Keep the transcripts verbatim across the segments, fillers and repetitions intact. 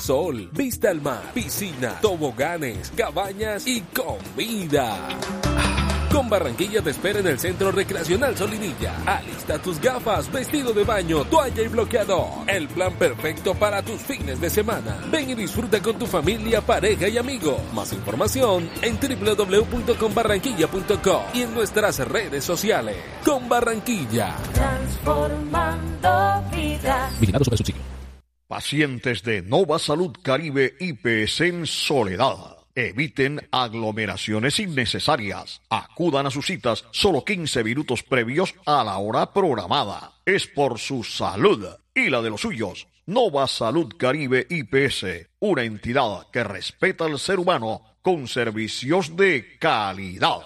sol, vista al mar, piscina, toboganes, cabañas y comida. Con Barranquilla te espera en el Centro Recreacional Solinilla. Alista tus gafas, vestido de baño, toalla y bloqueador. El plan perfecto para tus fines de semana. Ven y disfruta con tu familia, pareja y amigos. Más información en doble u doble u doble u punto con barranquilla punto com y en nuestras redes sociales. Con Barranquilla. Transformando vida. Vigilado sobre subsidio. Pacientes de Nova Salud Caribe I P S en Soledad. Eviten aglomeraciones innecesarias. Acudan a sus citas solo quince minutos previos a la hora programada. Es por su salud y la de los suyos. Nova Salud Caribe I P S, una entidad que respeta al ser humano con servicios de calidad.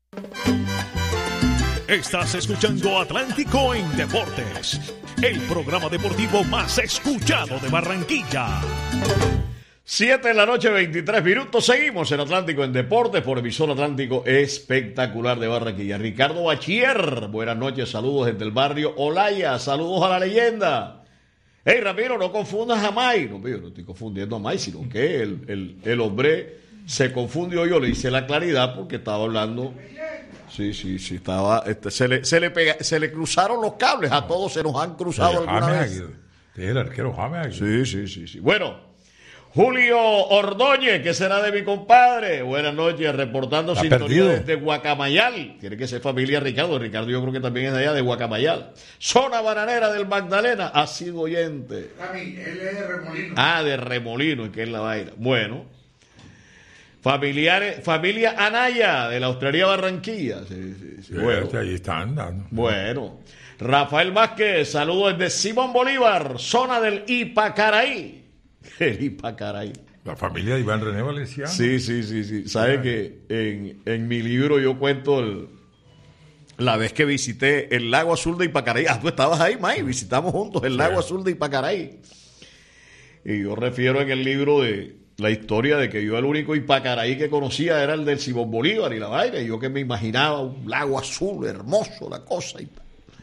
Estás escuchando Atlántico en Deportes, el programa deportivo más escuchado de Barranquilla. Siete de la noche, veintitrés minutos. Seguimos en Atlántico en Deportes por emisor Atlántico Espectacular de Barranquilla. Ricardo Bachier, buenas noches, saludos desde el barrio Olaya, saludos a la leyenda. Hey, Ramiro, no confundas a May. No, yo no estoy confundiendo a May, sino que el, el, el hombre se confundió. Yo le hice la claridad porque estaba hablando. Sí, sí, sí, estaba. Este, se, le, se, le pega, se le cruzaron los cables, a todos se nos han cruzado sí, alguna James vez. Aguirre. El arquero James Sí, Aguirre. sí, sí, sí. Bueno. Julio Ordóñez, ¿qué será de mi compadre? Buenas noches, reportando sintonía desde Guacamayal. Tiene que ser familia Ricardo. Ricardo yo creo que también es de allá, de Guacamayal. Zona bananera del Magdalena, ha sido oyente. Rami, él es de Remolino. Ah, de Remolino, que es la vaina. Bueno. Familiares, familia Anaya, de la Hostería Barranquilla. Sí, sí, sí. Bueno. Ahí está andando. Bueno. Rafael Vázquez, saludos desde Simón Bolívar, zona del Ipacaraí. El Ipacaraí. La familia de Iván René Valenciano. Sí, sí, sí, sí. Sabe que en, en mi libro yo cuento el, la vez que visité el Lago Azul de Ipacaraí. Ah, tú estabas ahí, May. Visitamos juntos el sí. Lago Azul de Ipacaraí. Y yo refiero en el libro de la historia de que yo el único Ipacaraí que conocía era el del Simón Bolívar y la vaina. Y yo que me imaginaba un lago azul, hermoso, la cosa y tal.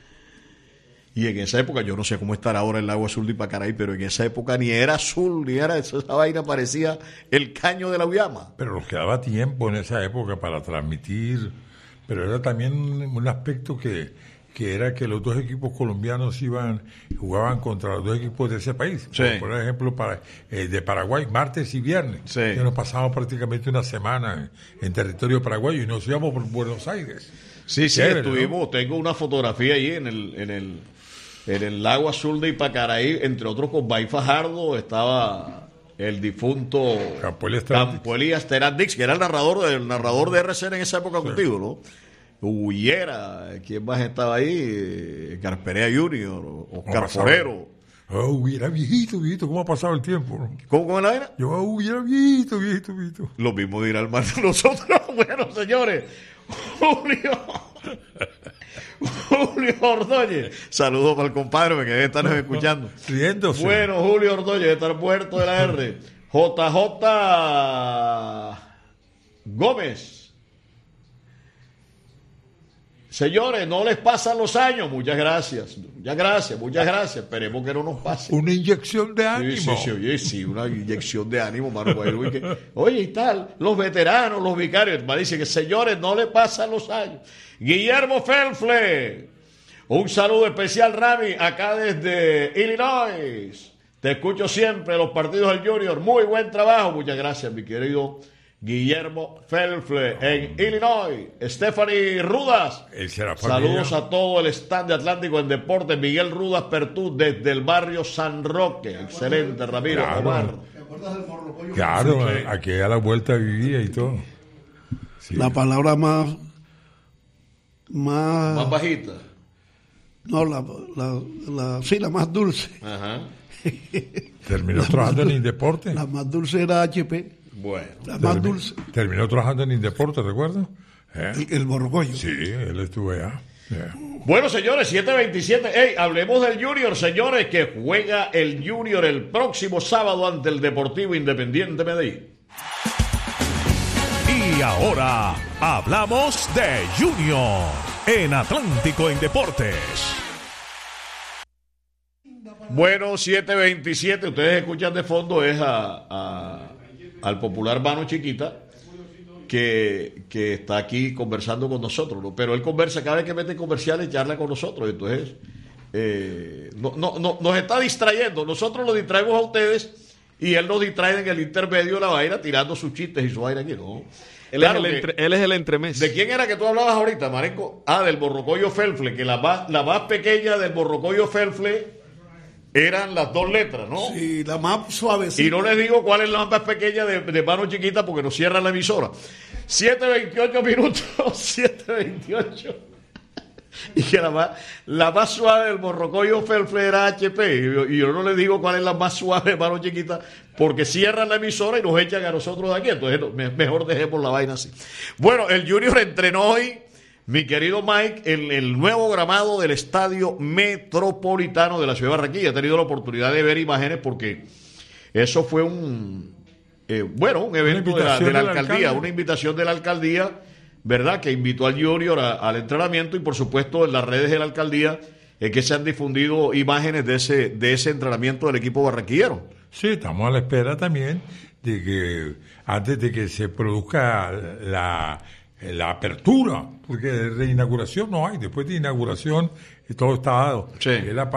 Y en esa época, yo no sé cómo estará ahora el lago azul de Ipacaraí, pero en esa época ni era azul, ni era eso, esa vaina parecía el caño de la Uyama. Pero nos quedaba tiempo en esa época para transmitir, pero era también un aspecto que, que era que los dos equipos colombianos iban, jugaban contra los dos equipos de ese país. Sí. Por ejemplo, para, eh, de Paraguay, martes y viernes. Sí. Y nos pasábamos prácticamente una semana en, en territorio paraguayo y nos íbamos por Buenos Aires. Sí, sí, Chévere, estuvimos, ¿no? Tengo una fotografía allí en el... En el En el lago azul de Ipacaraí, entre otros con Bay Fajardo, estaba el difunto Campo Elías Terán Dix, que era el narrador, el narrador de R C N en esa época sí. Contigo, ¿no? Huyera, ¿quién más estaba ahí? Carperea Junior, Oscar Forero. Oh, hubiera viejito, viejito, ¿cómo ha pasado el tiempo? ¿No? ¿Cómo, cómo es la vaina? Yo oh, hubiera viejito, viejito, viejito. Lo mismo dirá el mar de nosotros. Bueno, señores, Julio... Julio Ordóñez, saludos para el compadre que debe estarnos escuchando. Riéndose. Bueno, Julio Ordóñez debe estar muerto de la R. J J Gómez. Señores, no les pasan los años. Muchas gracias. Muchas gracias, muchas gracias. Esperemos que no nos pase. Una inyección de ánimo. Sí, sí, sí, oye, sí, una inyección de ánimo, mano. Oye, y tal, los veteranos, los vicarios. Me dicen que, señores, no les pasan los años. Guillermo Felfle, un saludo especial, Rami, acá desde Illinois. Te escucho siempre en los partidos del Junior. Muy buen trabajo. Muchas gracias, mi querido Guillermo Felfle en Illinois. Stephanie Rudas. Saludos a todo el stand de Atlántico en Deportes. Miguel Rudas Pertú desde el barrio San Roque. Excelente, Ramiro. Claro. Omar. ¿Te acuerdas del morropollo? Claro, aquí a la vuelta vivía y todo. Sí. La palabra más... Más, más bajita. No, la, la, la, sí, la más dulce. Ajá. Terminó la trabajando en Indeporte. La más dulce era H P. Bueno. La más Termin, dulce. Terminó trabajando en Indeporte, ¿recuerdas? ¿Eh? El, el borgollo. Sí, él estuvo allá. Yeah. Bueno, señores, siete veintisiete. Hey, hablemos del Junior, señores, que juega el Junior el próximo sábado ante el Deportivo Independiente Medellín. Y ahora hablamos de Junior en Atlántico en Deportes. Bueno, siete veintisiete, ustedes escuchan de fondo es a, a al popular Mano Chiquita, que, que está aquí conversando con nosotros, ¿no? Pero él conversa, cada vez que mete comerciales, charla con nosotros, entonces eh, no, no, no, nos está distrayendo, nosotros lo distraemos a ustedes y él nos distrae en el intermedio de la vaina tirando sus chistes y su vaina aquí, ¿no? Él, Claro es el que- entre, él es el entremés. ¿De quién era que tú hablabas ahorita, Marenco? Ah, del borrocoyo felfle, que la más, la más pequeña del borrocoyo felfle eran las dos letras, ¿no? Y la más suavecita. Y no les digo cuál es la más pequeña de, de Mano Chiquita porque nos cierra la emisora. siete veintiocho minutos, siete veintiocho. Y que la más, la más suave del borrocoyo felfle era H P. Y yo, y yo no les digo cuál es la más suave de Mano Chiquita porque cierran la emisora y nos echan a nosotros de aquí. Entonces no, me- mejor dejemos la vaina así. Bueno, el Junior entrenó hoy, mi querido Mike, en el nuevo gramado del Estadio Metropolitano de la Ciudad de Barranquilla. He tenido la oportunidad de ver imágenes porque eso fue un, eh, bueno, un evento de la, de la invitación del alcaldía, alcalde. una invitación de la alcaldía, ¿verdad? Que invitó al Junior a- al entrenamiento y por supuesto en las redes de la alcaldía es que se han difundido imágenes de ese, de ese entrenamiento del equipo barranquillero. Sí, estamos a la espera también de que antes de que se produzca la, la apertura, porque de inauguración no hay, después de inauguración todo está dado. Sí. Es la